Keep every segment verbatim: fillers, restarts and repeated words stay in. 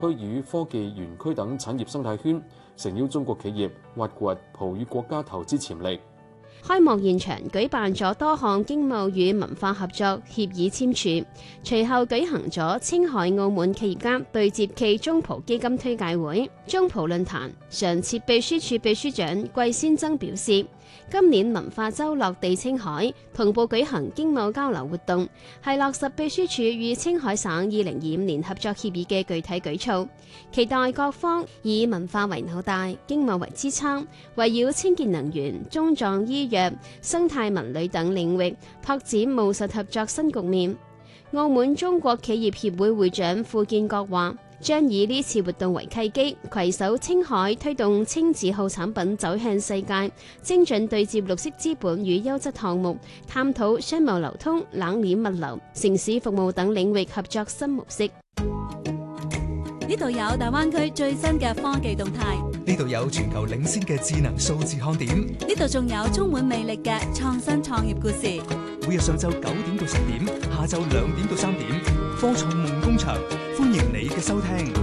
區與科技園區等產業生態圈，誠邀中國企業挖掘葡與國家投資潛力。 開幕現場舉辦咗多項經貿與文化合作協議簽署，隨後舉行咗青海澳門企業家對接暨中葡基金推介會。中葡論壇常設秘書處秘書長季先增表示，今年文化週落地青海，同步舉行經貿交流活動，係落實秘書處與青海省二零二五年合作協議嘅具體舉措。期待各方以文化為紐帶，經貿為支撐，圍繞清潔能源、中藏醫藥、生態文旅等領域拓展務實合作新局面。澳門中國企業協會會長傅建國話，將以呢次活動為契機，攜手青海推動輕字號產品走向世界，精準對接綠色資本與優質項目，探討商貿流通、冷鏈物流、城市服務等領域合作新模式。 呢度有大灣區最新嘅科技動態， 呢度有全球領先嘅智能數字看點， 呢度仲有充滿魅力嘅創新創業故事。 每日上晝九點到十點，下晝兩點到三點，科創夢工場，歡迎你嘅收聽。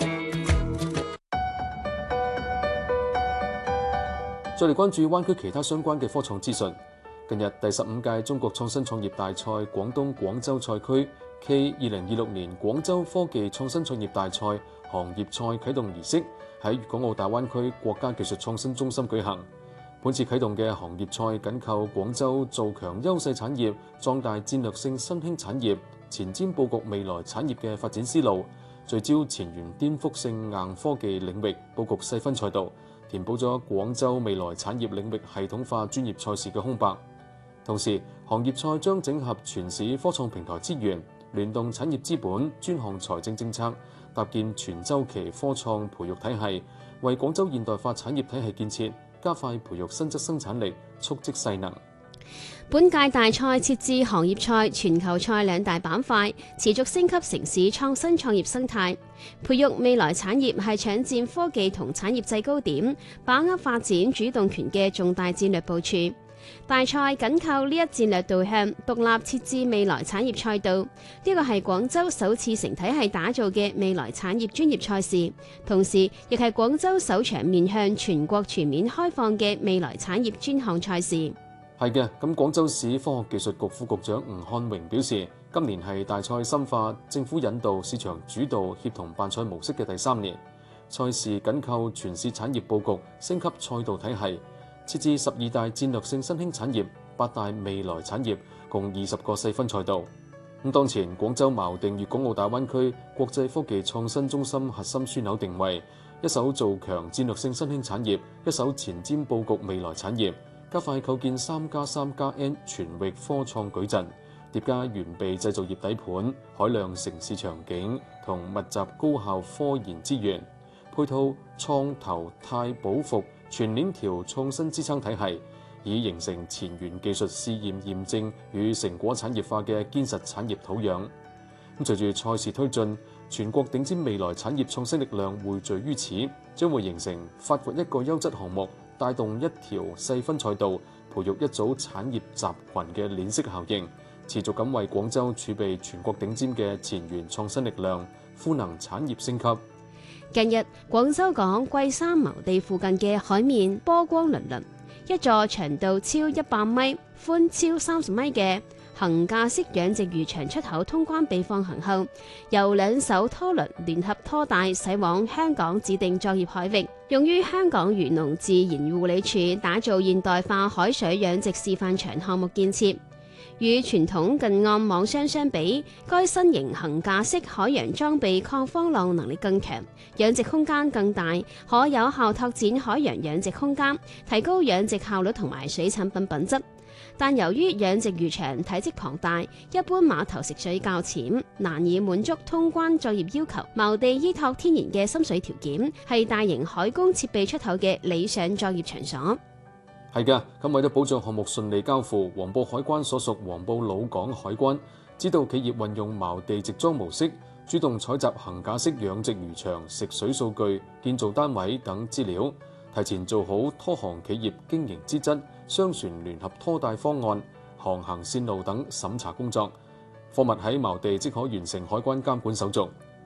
再嚟關注灣區其他相關嘅科創資訊。近日第十五屆中國創新創業大賽廣東廣州賽區暨二零二六年廣州科技創新創業大賽行業賽啟動儀式喺粵港澳大灣區國家技術創新中心舉行。本次啟動嘅行業賽緊扣廣州做強優勢產業、壯大戰略性新興產業、前瞻佈局未來產業嘅發展思路，聚焦前沿顛覆性硬科技領域佈局細分賽道，填補咗廣州未來產業領域系統化專業賽事嘅空白。同時，行業賽將整合全市科創平台資源，聯動產業資本、專項財政政策，搭建全週期科創培育體系，為廣州現代化產業體系建設加快培育新質生產力，蓄積勢能。 本屆大賽設置行業賽、全球賽兩大板塊，持續升級城市創新創業生態，培育未來產業係搶佔科技同產業制高點、把握發展主動權嘅重大戰略部署。大賽緊靠呢一戰略導向，獨立設置未來產業賽道。呢個係廣州首次成體系打造嘅未來產業專業賽事，同時亦係廣州首場面向全國全面開放嘅未來產業專項賽事。 係嘅，咁廣州市科學技術局副局長吳漢榮表示，今年係大賽深化政府引導、市場主導協同辦賽模式嘅第三年。賽事緊扣全市產業佈局，升級賽道體系。設置十二大戰略性新興產業、八大未來產業，共二十個細分賽道。咁當前廣州錨定粵港澳大灣區國際科技創新中心核心樞紐定位，一手做強戰略性新興產業，一手前瞻佈局未來產業，加快構建三加三加 N 全域科創矩陣，疊加完備製造業底盤、海量城市場景同密集高效科研資源，配套創投貸保服全鏈條創新支撐體系，以形成前沿技術試驗驗證與成果產業化嘅堅實產業土壤。咁隨住賽事推進，全國頂尖未來產業創新力量匯聚於此，將會形成發掘一個優質項目、帶動一條細分賽道、培育一組產業集群嘅鏈式效應，持續咁為廣州儲備全國頂尖嘅前沿創新力量，賦能產業升級。 近日，廣州港桂山錨地附近嘅海面波光粼粼，一座長度超一百米、寬超三十米嘅桁架式養殖漁場出口通關被放行後，由兩艘拖輪聯合拖帶駛往香港指定作業海域，用於香港漁農自然護理署打造現代化海水養殖示範場項目建設。與傳統近岸網箱相比，該新型桁架式海洋裝備抗風浪能力更強，養殖空間更大，可有效拓展海洋養殖空間，提高養殖效率同埋水產品品質。但由於養殖漁場體積龐大，一般碼頭食水較淺，難以滿足通關作業要求。錨地依託天然嘅深水條件，係大型海工設備出口嘅理想作業場所。 係嘅，咁為咗保障項目順利交付，黃埔海關所屬黃埔老港海關指導企業運用錨地直裝模式，主動採集桁架式養殖漁場食水數據、建造單位等資料，提前做好拖航企業經營資質、雙船聯合拖帶方案、航行線路等審查工作，貨物喺錨地即可完成海關監管手續。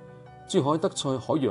珠海德賽海洋